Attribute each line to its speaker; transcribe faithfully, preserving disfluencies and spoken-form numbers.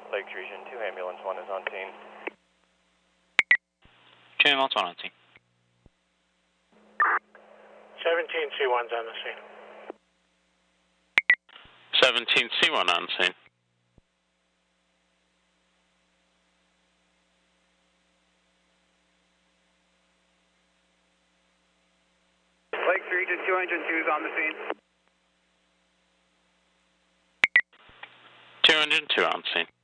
Speaker 1: Lakes Region two, ambulance one is on scene.
Speaker 2: two, ambulance one on scene.
Speaker 3: seventeen C one's on the scene.
Speaker 2: seventeen C one on scene.
Speaker 4: Lakes Region two, engine two is on the scene.
Speaker 2: two, engine two on scene.